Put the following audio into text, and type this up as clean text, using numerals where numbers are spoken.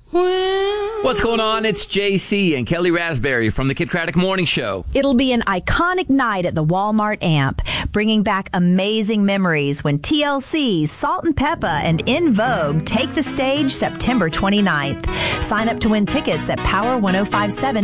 What's going on? It's JC and Kelly Raspberry from the Kid Craddock Morning Show. It'll be an iconic night at the Walmart Amp, bringing back amazing memories when TLC, Salt and Peppa, and In Vogue take the stage September 29th. Sign up to win tickets at power1057